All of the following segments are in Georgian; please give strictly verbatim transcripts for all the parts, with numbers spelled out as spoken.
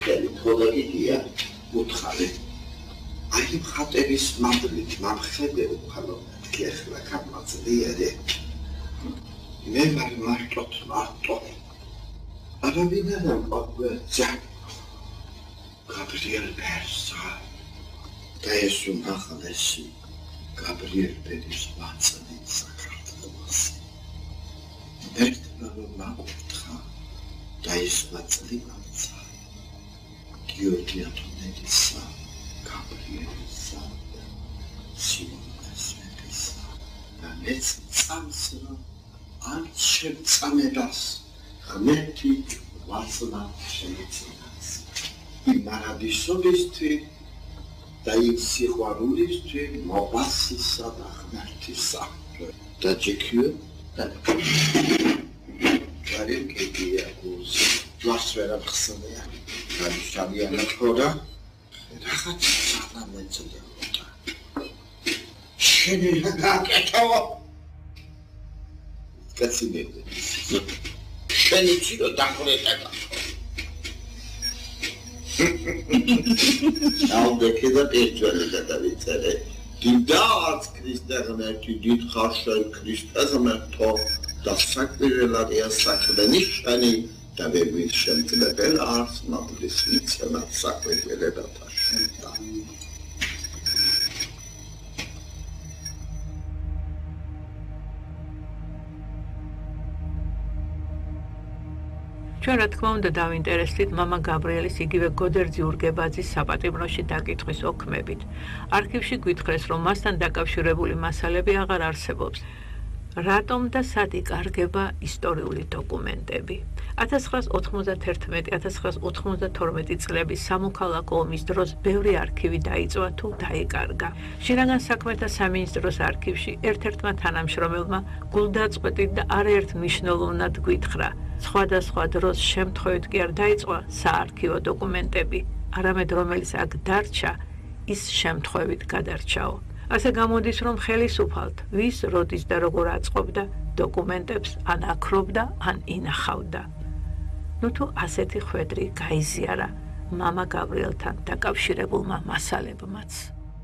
თოლოგია უთხარი. აი მხატების მადლით მამხედე უხალო ქეხლა გამაწლიარე. მე მარ მარტოთ მარტო. აბა ვინაიდან ყოფა Gabriel Persa და ეს უმაღლესი Gabriel Peris ბაწნით საქართველოში. ერთმა რომ მაკურთხა და ეს ბაწნი ამცა გიორგი ათონელისა Gabrielისა და სიმონის მეტისა და მეც წამსრა არ შემწამებას ღმერთი ვაცნა შემეცინას იმარადისობისთვის და იმ სიყვარულისთვის მოვასისა და ღმერთისა და ჯიქიო და გარემ კედია გულს ლასვერა ხსნია და შავიანა ხორა რაღაც სალა მეცოდა შენი გაკეთო კაცინები შენი ცილო დახურეთება Now the kid that is joining that I said it. Die Darts Christen, die die Traschen Christen, das sagt mir, dass er sagt, wenn ich eine, da werden wir schon zu der Belle Arzt, machen das Witz, und dann sagt mir, wir werden das schon da. ჩვენ რა თქმა უნდა დავინტერესდით მამა გაბრიელის იგივე გოდერძი ურგებაძის საპატიმროში დაკითხვის ოქმებით. არქივში გვითხრეს, რომ მასთან დაკავშირებული მასალები აღარ არსებობს. რატომ და სად იკარგება ისტორიული დოკუმენტები? ათას ცხრაას ოთხმოცდათერთმეტი ათას ცხრაას ოთხმოცდათორმეტი წლების სამოქალაქო ომის დროს ბევრი არქივი დაიწვა თუ დაიკარგა. შინაგან საქმეთა სამინისტროს არქივში ერთ-ერთმა თანამშრომელმა გულდაწყვეტით და არაერთ მნიშვნელოვნად გვითხრა. სხვადასხვა დროს შემთხვევით კი არ დაიწყო საარქივო დოკუმენტები, არამედ რომელიც აქ დარჩა, ის შემთხვევით გადარჩაო. ასე გამოდის, რომ ხელისუფალთ, ვის, როდის და როგორ აწყობდა დოკუმენტებს ან აქრობდა, ან ინახავდა. ნუ თუ ასეთი ხვედრი გაიზიარა მამა გაბრიელთან დაკავშირებულმა მასალებმაც.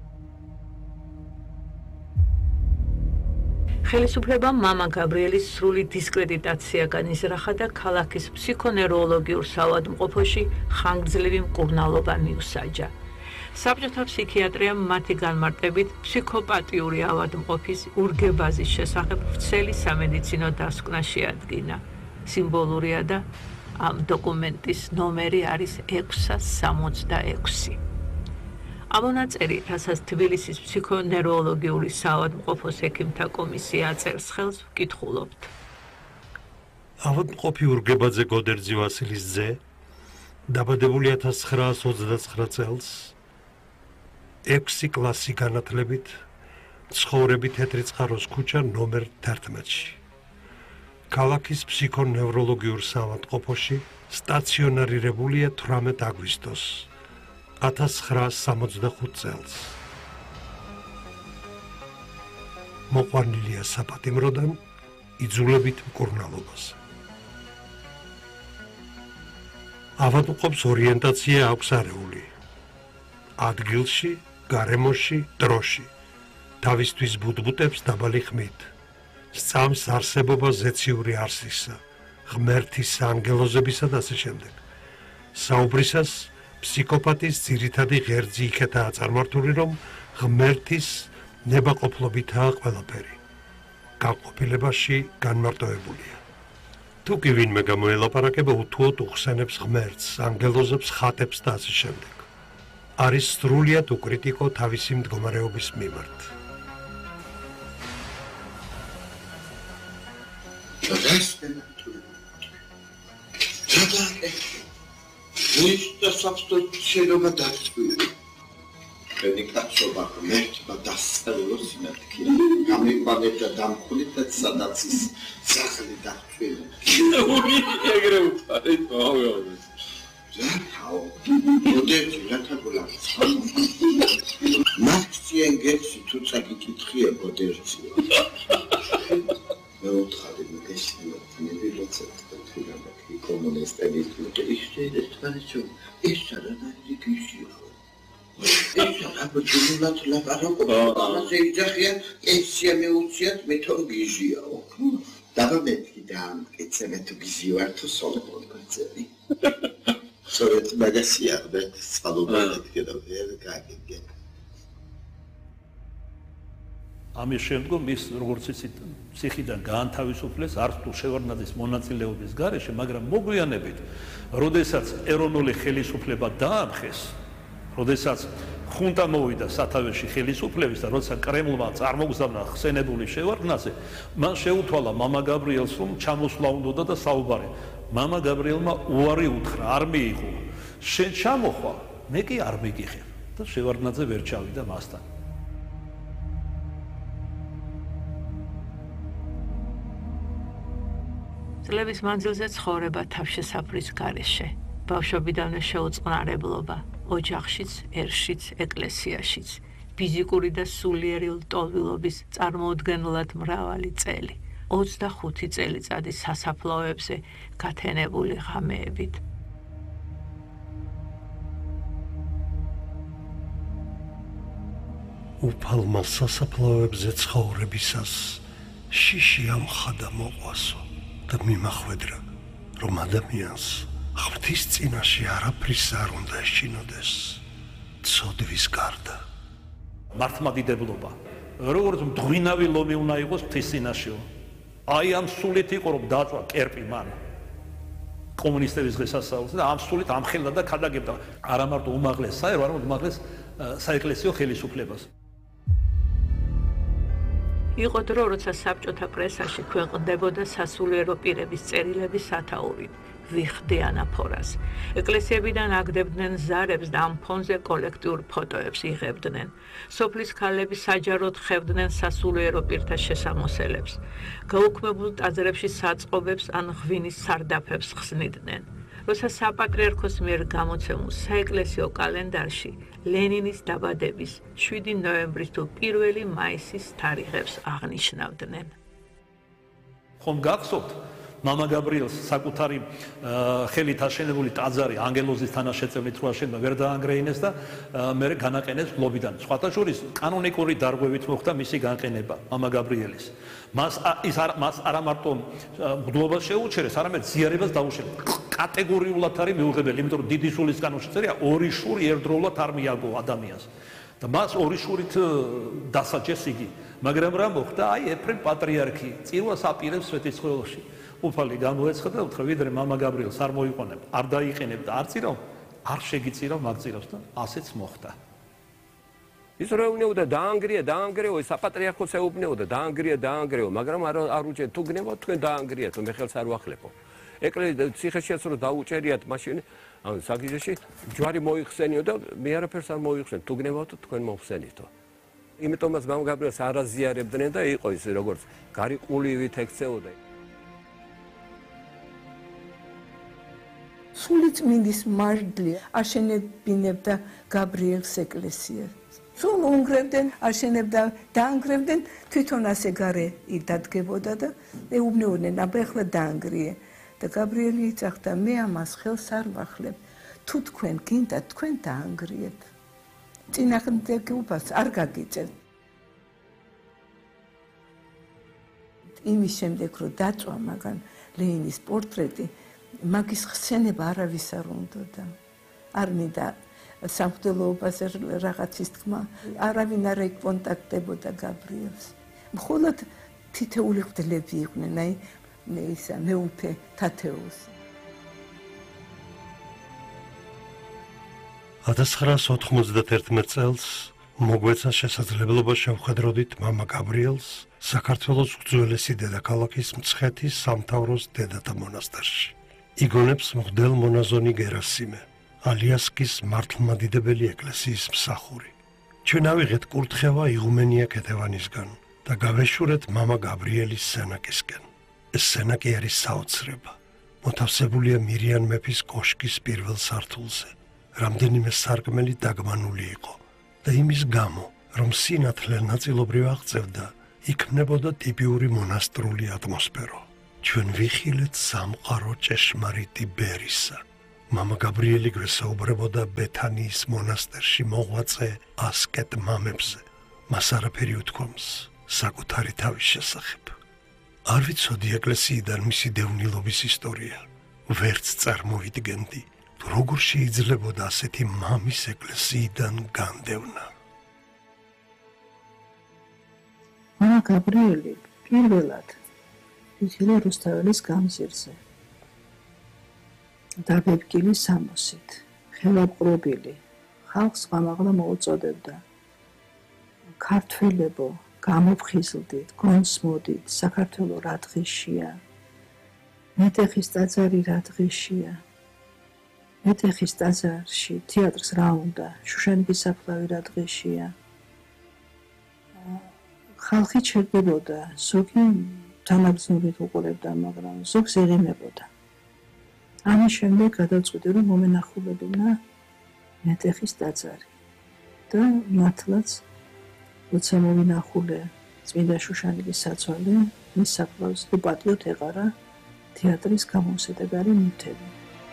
ხელისუფლებამ მამა გაბრიელის სრული დისკრედიტაცია განიზრახა და ქალაქის ფსიქონევროლოგიურ საავადმყოფოში ხანგრძლივი მკურნალობა მიუსაჯა. საბჭოთა ფსიქიატრიამ მათი განმარტებით ფსიქოპატიური ავადმყოფის ურგებაზის შესახებ ვრცელი სამედიცინო დასკვნა შეადგინა. სიმბოლურია და ამ დოკუმენტის ნომერი არის ექვსას სამოცდაექვსი. ამონაწერი, რასაც თბილისის ფსიქონევროლოგიური საავადმყოფოს ექიმთა კომისია აწერს ხელს, ვკითხულობთ. ავადმყოფი ურგებაძე გოდერძი ვასილის ძე, დაბადებული ათას ცხრაას ოცდაცხრა წელს, ექვსი კლასი განათლებით, ცხოვრები თეთრი წყაროს ქუჩა ნომერ თერთმეტში. ქალაქის ფსიქონევროლოგიურ საავადმყოფოში სტაციონარირებულია თვრამეტ აგვისტოს. ათას ცხრაას სამოცდახუთ წელს. მოყვანილია საპატიმროდან იძულებით მკურნალობაზე. ავადმყოფს ორიენტაცია აქვს არეული. ადგილში, გარემოში, დროში. თავისთვის ბუდბუტებს დაბალი ხმით. სწამს არსებობა ზეციური არსისა, ღმერთის ანგელოზებისა და ასე შემდეგ. საუბრისას ფსიქოპატის ძირითადი ღერძი იქეთაა წარმართული, რომ ღმერთის ნებაყოფლობითაა ყველაფერი. განყოფილებაში განმარტოებულია. თუ კი ვინმე გამოელაპარაკება უთუოდ უხსენებს ღმერთს, ანგელოზებს, ხატებს და ასე შემდეგ. არის სრულიად უკრიტიკო თავისი მდგომარეობის მიმართ. Niște substituțiilor dați-mi. Predicația mergea da stălos mergea. Am imbanit dam culitet să dați zahări dați-mi. E greu, pare tău. Zahău. Podeți la tabula. Maxi engaged tu ți-ai kitrie podeți. Neutrale Geschichte, die Bibliothek, die Comunist, die ich stehe, das Tradition. Ich არანაირი გიშია. ეს აბოჯუნულად ლაპარაკობ, ამაზე იძახიან, ესია მეუციათ მეთონ გიჟიაო. დაბამეთი და ამკეცემე თუ გიჟი ვარ თუ სოლო გაწევი. სწორედ მაგასია მე სალობად კიდე ვერ გაგიგე. ამის შემდგომ ის როგორც იცით ციხიდან გაანთავისუფლეს არც თუ შევარდნაძის მონაწილეობის გარეშე, მაგრამ მოგვიანებით, როდესაც ეროვნული ხელისუფლება დაამხეს, როდესაც ხუნტა მოვიდა სათავეში ხელისუფლების და როცა კრემლმა წარმოგზავნა ხსენებული შევარდნაძე, მან შეუთვალა მამა გაბრიელს, რომ ჩამოსვლა უნდოდა და საუბარი. მამა გაბრიელმა უარი უთხრა, არ მიიღო. შენ ჩამოხვალ, მე კი არ მიგიღებ და შევარდნაძე ვერ ჩავიდა მასთან. წლების მანძილზე ცხოვრება თავშესაფრის გარეშე. ბავშვობიდანვე შეუწყნარებლობა, ოჯახშიც, ერშიც, ეკლესიაშიც, ფიზიკური და სულიერი ლტოლვილობის წარმოუდგენლად მრავალი წელი, ოცდახუთი წელიწადი სასაფლაოებზე გათენებული ღამეებით. უფალმა სასაფლაოებზე ცხოვრებისას შიში ამხადა მოყვასო და მიმახვედრა, რომ ადამიანს ღვთის წინაშე არაფრის არ უნდა ეშინოდეს, ცოდვის გარდა. მართლმადიდებლობა, როგორც მდღვინავი ლომი უნდა იყოს ღვთის წინაშეო. აი ამ სულით იყო, რომ დაწვა კერპი მან კომუნისტების დღესასწაულზე და ამ სულით ამხელდა და ქადაგებდა არა მარტო უმაღლეს საერო, არამედ უმაღლეს საეკლესიო ხელისუფლებას. იყო დრო, როცა საბჭოთა პრესაში ქვეყნდებოდა სასულიერო პირების წერილების სათაური. ვიხდე ანაფორას. ეკლესიებიდან აგდებდნენ ზარებს და ამ ფონზე კოლექტიურ ფოტოებს იღებდნენ. სოფლის ქალები საჯაროდ ხევდნენ სასულიერო პირთა შესამოსელებს. გაუქმებულ ტაძრებში საწყობებს ან ღვინის სარდაფებს ხსნიდნენ. როცა საპატრიარქოს მიერ გამოცემულ საეკლესიო კალენდარში ლენინის დაბადების შვიდი ნოემბრის თუ პირველი მაისის თარიღებს აღნიშნავდნენ. ხომ გახსოვთ მამა გაბრიელს საკუთარი ხელით აშენებული ტაძარი ანგელოზის თანაშეწევნით რო აშენდა ვერ დაანგრეინეს და მე განაყენეს გლობიდან. სხვათა შორის კანონიკური დარღვევით მოხდა მისი განყენება მამა გაბრიელის. მას ის მას არა მარტო მღვდლობას შეუჩერეს, არამედ ზიარებას დაუშელა. კატეგორიულად არის მიუღებელი, იმიტომ რომ დიდი სულის კანონში წერია ორი შური ერთდროულად არ მიაგო ადამიანს. და მას ორი შურით დასაჯეს იგი. მაგრამ რა მოხდა? აი ეფრემ პატრიარქი წირვას აპირებს სვეტიცხოველში. უფალი გამოეცხადა და უთხრა, ვიდრე მამა გაბრიელს არ მოიყვანებ, არ დაიყენებ და არ წირავ, არ შეგიწირავ, მაგწირავს და ასეც მოხდა. ის რა უნეოდა დაანგრია, დაანგრეო, საპატრიარქოს ეუბნეოდა, დაანგრია, დაანგრეო, მაგრამ არ არ უჭერ თუ გნებავთ თქვენ დაანგრიათ, მე ხელს არ ვახლებო. ეკლესია ციხეშიაც რო დაუჭერიათ მაშინ ან საგიჟეში ჯვარი მოიხსენიო და მე არაფერს არ მოიხსენ, თუ გნებავთ თქვენ მოხსენითო. იმიტომაც მამა გაბრიელს არ აზიარებდნენ და იყო ის როგორც გარიყულივით ექცეოდა. სული წმინდის მარდლი აშენებინებდა გაბრიელს ეკლესიას. სულ უნგრევდნენ, აშენებდა, დაანგრევდნენ, თვითონ ასე გარე დადგებოდა და ეუბნეოდნენ, აბა ახლა დაანგრიე. და გაბრიელი იცახდა, მე ამას ხელს არ ვახლებ. თუ თქვენ გინდა, თქვენ დაანგრიეთ. წინააღმდეგობას არ გაგიწევთ. იმის შემდეგ, რომ დაწვა მაგან ლენინის პორტრეტი, მაგის ხსენება არავის არ უნდოდა. არ მინდა სამღვდელოებაზე რაღაცის თქმა, არავინ არ ეკონტაქტებოდა გაბრიელს. მხოლოდ თითეული მღვდლები იყვნენ, აი მე ისა მეუფე თათეუს. ათას ცხრაასი ოთხმოცდაერთმეტ წელს მოგვეცა შესაძლებლობა შევხედროდით მამა გაბრიელს საქართველოს უძველესი დედაქალაქის მცხეთის სამთავროს დედათა მონასტერში. იგონებს მღვდელ მონაზონი გერასიმე, ალიასკის მართლმადიდებელი ეკლესიის მსახური. ჩვენ ავიღეთ კურთხევა იღუმენია ქეთევანისგან და გავეშურეთ მამა გაბრიელის სენაკისკენ. ეს სენაკი არის საოცრება. მოთავსებულია მირიან მეფის კოშკის პირველ სართულზე. რამდენიმე სარკმელი დაგმანული იყო და იმის გამო, რომ სინათლე ნაწილობრივ აღწევდა, იქმნებოდა ტიპიური მონასტრული ატმოსფერო. ჩვენ ვიხილეთ სამყარო ჭეშმარიტი ბერისა. მამა გაბრიელი გვესაუბრებოდა ბეთანიის მონასტერში მოღვაწე ასკეტ მამებზე. მას არაფერი უთქვამს საკუთარი თავის შესახებ. არ ვიცოდი ეკლესიიდან მისი დევნილობის ისტორია. ვერც წარმოვიდგენდი, როგორ შეიძლებოდა ასეთი მამის ეკლესიიდან განდევნა. მამა გაბრიელი პირველად იცოდა რუსთაველის გამზირზე. დაბეჭდილი სამოსით, ხელაპყრობილი, ხალხს ყამაღლა მოუწოდებდა. ქართველებო, გამოფხიზლდით, გონსმოდით, საქართველო რა დღეშია. მეტეხის ტაძარი რა დღეშია. მეტეხის ტაძარში თეატრს რა უნდა, შუშანიკის საფლავი რა დღეშია. ხალხი ჩერდებოდა, ზოგი თანაბრძნობით უყურებდა, მაგრამ ზოგს ეღიმებოდა. ამის შემდეგ გადავწყვიტე, რომ მომენახულებინა მეტეხის ტაძარი და მართლაც როცა მოვინახულე წმინდა შუშანიკის საცვალე, მის საფლავს უპატიოდ ეყარა თეატრის გამომსადეგარი ნივთები.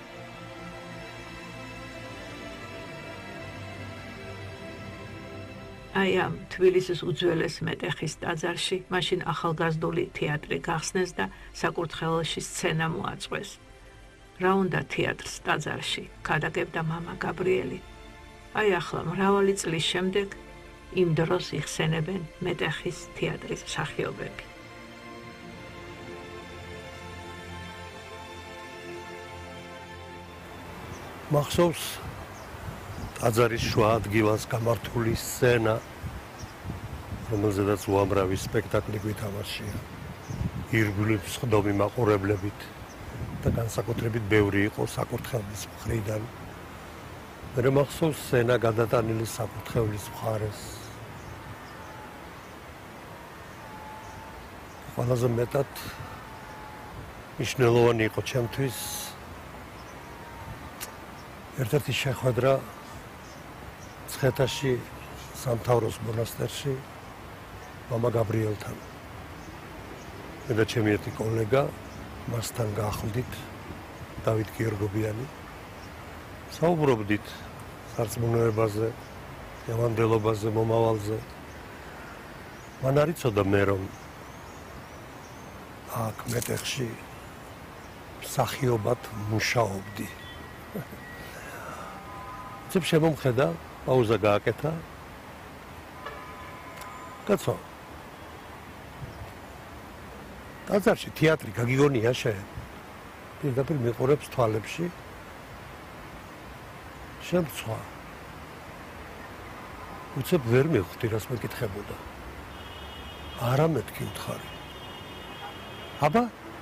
აი ამ თბილისის უძველეს მეტეხის ტაძარში მაშინ ახალგაზრდული თეატრი გახსნეს და საკურთხეველში სცენა მოაწყვეს. რა უნდა თეატრს ტაძარში, გადაგებდა მამა გაბრიელი. აი ახლა მრავალი წლის შემდეგ იმ დროს იხსენებენ მეტეხის თეატრის მსახიობები. მახსოვს ტაძარის შუა ადგილას გამართული სცენა, რომელზედაც უამრავი სპექტაკლი გვითამაშია. ირგვლივ სხდომი მაყურებლებით და განსაკუთრებით ბევრი იყო საკურთხევლის მხრიდან. მე მახსოვს სცენა გადატანილი საკურთხევლის მხარეს. ყველაზე მეტად მნიშვნელოვანი იყო ჩემთვის ერთ-ერთი შეხვედრა ცხეთაში სამთავროს მონასტერში მამა გაბრიელთან. მე და ჩემი ერთი კოლეგა მასთან გაახლდით დავით გიორგობიანი. საუბრობდით სარწმუნოებაზე, ევანგელობაზე, მომავალზე. მან არ იცოდა მე რომ აქ მეტეხში მსახიობად მუშაობდი. ცებ შემომხედა, პაუზა გააკეთა. კაცო, ტაძარში თეატრი გაგიგონია შენ? პირდაპირ მიყურებს თვალებში. შემცვა. უცებ ვერ მივხვდი, რას მეკითხებოდა. არა მეთქი უთხარი. აბა?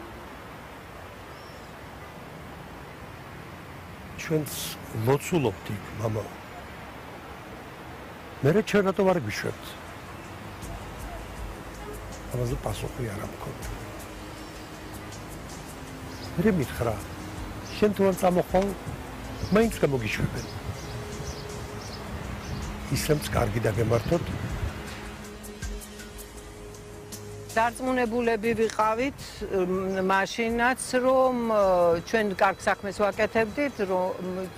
ჩვენც ლოცულობთ იქ, მამა. მერე ჩვენ რატო არ გვიშვებთ? ამაზე პასუხი არ მქონდა. მერე მითხრა, შენ თუ არ წამოხვალ, მაინც გამოგიშვებენ. ისემც კარგი დაგემართოთ. დარწმუნებულები ვიყავით მაშინაც, რომ ჩვენ კარგ საქმეს ვაკეთებდით, რომ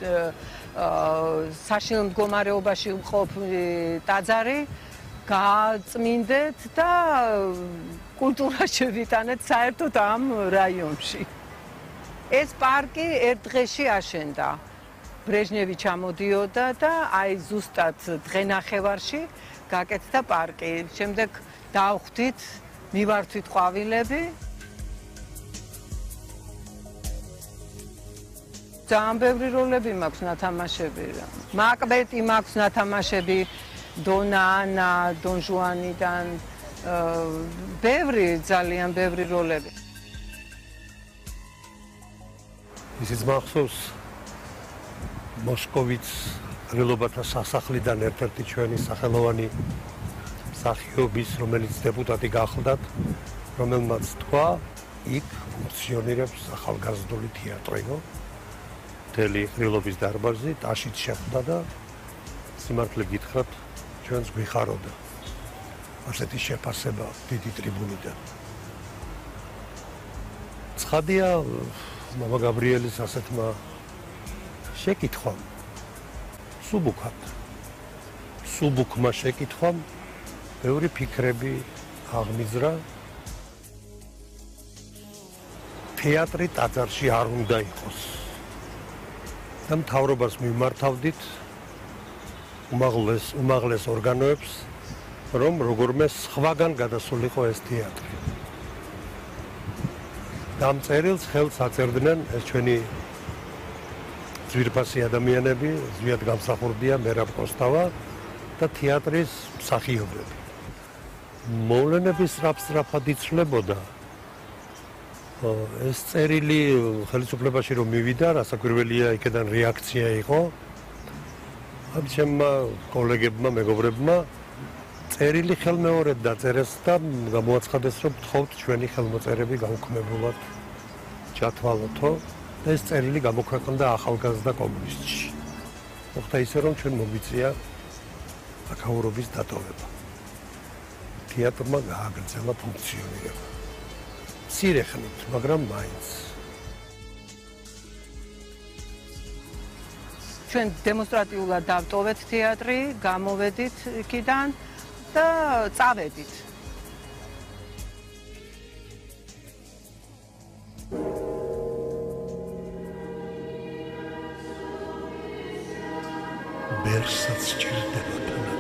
საშინელ მდგომარეობაში მყოფი ტაძარი გააწმინდეთ და კულტურა შევიტანეთ საერთოდ ამ რაიონში. ეს პარკი ერთ დღეში აშენდა. ბრეჟნევი ჩამოდიოდა და აი ზუსტად დღენახევარში გაკეთდა პარკი. შემდეგ დავხვდით, მივართვით ყვავილები. ძალიან ბევრი როლები მაქვს ნათამაშები. მაკბეტი მაქვს ნათამაშები, დონა ანა, დონ ჟუანიდან, ბევრი, ძალიან ბევრი როლები. ისიც მახსოვს მოსკოვიც ღრილობათა სასახლიდან ერთ-ერთი ჩვენი სახელოვანი მსახიობის, რომელიც დეპუტატი გახლდათ, რომელმაც თქვა, იქ ფუნქციონირებს ახალგაზრდული თეატრინო. მთელი ღრილობის დარბაზი ტაშით შეხვდა და სიმართლე გითხრათ, ჩვენს გვიხაროდა. ასეთი შეფასება დიდი ტრიბუნიდან. ცხადია, მამა გაბრიელის ასეთმა შეკითხვა სუბუქად. სუბუქმა შეკითხვამ ბევრი ფიქრები აღმიზრა. თეატრი ტაძარში არ უნდა იყოს. და მთავრობას მიმართავდით უმაღლეს უმაღლეს ორგანოებს, რომ როგორმე სხვაგან გადასულიყო ეს თეატრი. და ამ წერილს ხელს აწერდნენ ეს ჩვენი ძვირფასი ადამიანები, ზვიად გამსახურდია მერაბ კოსტავა და თეატრის მსახიობები. მოვლენების სწრაფ-სწრაფად იცვლებოდა. ეს წერილი ხელისუფლებაში რომ მივიდა, რასაკვირველია, იქიდან რეაქცია იყო. ამ ჩემმა კოლეგებმა, მეგობრებმა წერილი ხელმეორედ დაწერეს და გამოაცხადეს, რომ გთხოვთ ჩვენი ხელმოწერები გაუქმებულად ჩათვალოთო. ეს წერილი გამოქვეყნდა ახალგაზრდა კომუნისტში. მოხდა ისე, რომ ჩვენ მოგვიწია აქაურობის დატოვება. თეატრმა გააგრძელა ფუნქციონირება. მცირე ხნით, მაგრამ მაინც. ჩვენ დემონსტრატიულად დავტოვეთ თეატრი, გამოვედით იქიდან და წავედით. ბერსაც ჭირდება